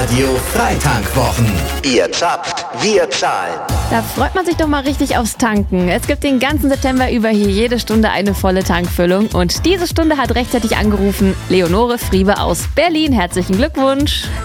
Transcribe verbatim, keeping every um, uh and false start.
Radio Freitankwwochen. Ihr zapft, wir zahlen. Da freut man sich doch mal richtig aufs Tanken. Es gibt den ganzen September über hier jede Stunde eine volle Tankfüllung. Und diese Stunde hat rechtzeitig angerufen Leonore Friebe aus Berlin. Herzlichen Glückwunsch.